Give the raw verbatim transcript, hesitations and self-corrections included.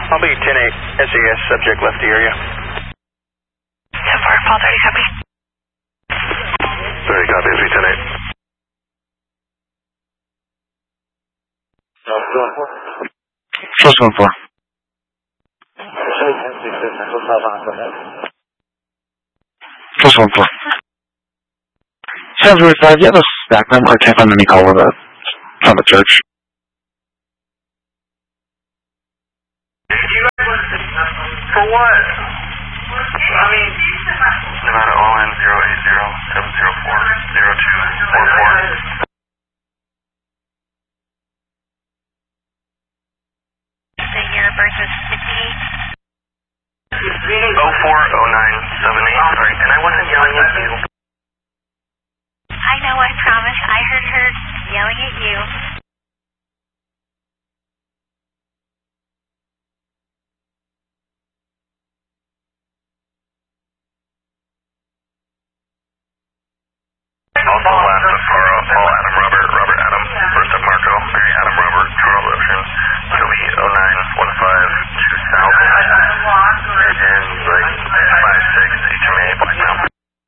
I'll be ten eight, S A S, subject left the area. ten four, Paul thirty, copy. thirty, copy, S V ten eight. First one four. First one four. seven forty-five, you have a stack number or tap on any call with a from the church? For what? I mean, Nevada O N zero eight zero seven zero four zero two four four.